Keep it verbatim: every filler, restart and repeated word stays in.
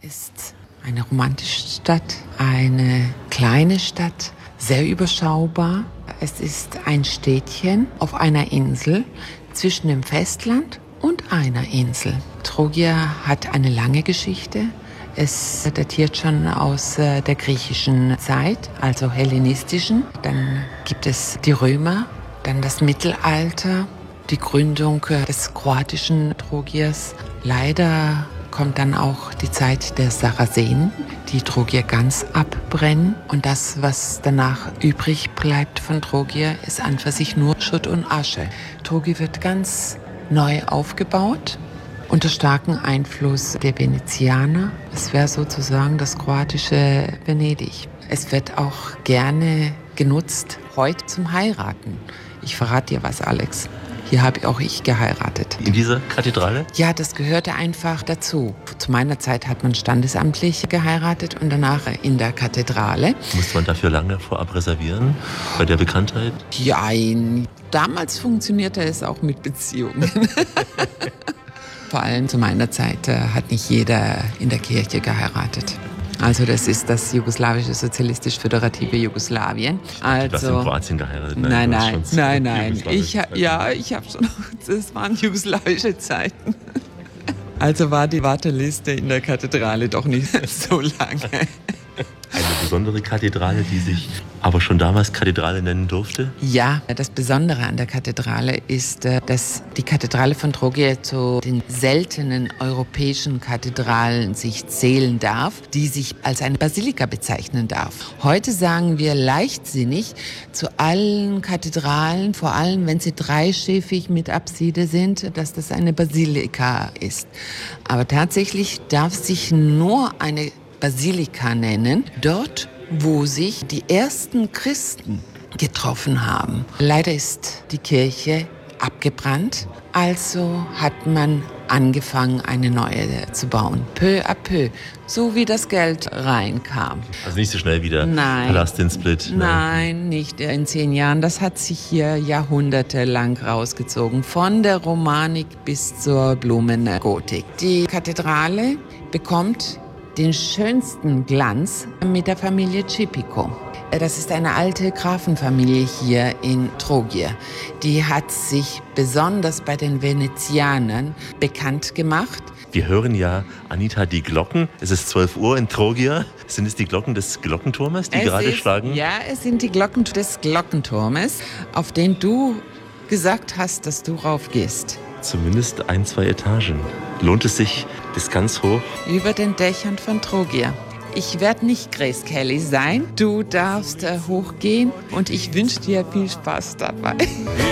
ist eine romantische Stadt, eine kleine Stadt, sehr überschaubar. Es ist ein Städtchen auf einer Insel zwischen dem Festland und einer Insel. Trogir hat eine lange Geschichte. Es datiert schon aus der griechischen Zeit, also hellenistischen. Dann gibt es die Römer, dann das Mittelalter, die Gründung des kroatischen Trogirs. Leider kommt dann auch die Zeit der Sarazenen, die Trogir ganz abbrennen. Und das, was danach übrig bleibt von Trogir, ist an für sich nur Schutt und Asche. Trogir wird ganz neu aufgebaut, unter starkem Einfluss der Venezianer. Es wäre sozusagen das kroatische Venedig. Es wird auch gerne genutzt, heute zum Heiraten. Ich verrate dir was, Alex. Hier habe auch ich geheiratet. In dieser Kathedrale? Ja, das gehörte einfach dazu. Zu meiner Zeit hat man standesamtlich geheiratet und danach in der Kathedrale. Musste man dafür lange vorab reservieren, bei der Bekanntheit? Ja, damals funktionierte es auch mit Beziehungen. Vor allem zu meiner Zeit äh, hat nicht jeder in der Kirche geheiratet. Also das ist das jugoslawische sozialistisch-föderative Jugoslawien. Also, du hast in Kroatien geheiratet? Nein, nein, nein, nein. Ich, ja, ich habe schon, das waren jugoslawische Zeiten. Also war die Warteliste in der Kathedrale doch nicht so lange. Eine besondere Kathedrale, die sich aber schon damals Kathedrale nennen durfte? Ja, das Besondere an der Kathedrale ist, dass die Kathedrale von Trogir zu den seltenen europäischen Kathedralen sich zählen darf, die sich als eine Basilika bezeichnen darf. Heute sagen wir leichtsinnig zu allen Kathedralen, vor allem wenn sie dreischiffig mit Apside sind, dass das eine Basilika ist. Aber tatsächlich darf sich nur eine Basilika nennen, dort, wo sich die ersten Christen getroffen haben. Leider ist die Kirche abgebrannt, also hat man angefangen, eine neue zu bauen. Peu à peu, so wie das Geld reinkam. Also nicht so schnell wieder Nein. Palast in Split? Nein. Nein, nicht in zehn Jahren. Das hat sich hier jahrhundertelang rausgezogen, von der Romanik bis zur Blumengotik. Die Kathedrale bekommt den schönsten Glanz mit der Familie Cipico. Das ist eine alte Grafenfamilie hier in Trogir. Die hat sich besonders bei den Venezianern bekannt gemacht. Wir hören ja, Anita, die Glocken. Es ist zwölf Uhr in Trogir. Sind es die Glocken des Glockenturmes, die es gerade ist, schlagen? Ja, es sind die Glocken des Glockenturmes, auf den du gesagt hast, dass du raufgehst. Zumindest ein, zwei Etagen. Lohnt es sich bis ganz hoch? Über den Dächern von Trogir. Ich werde nicht Grace Kelly sein. Du darfst äh, hochgehen und ich wünsche dir viel Spaß dabei.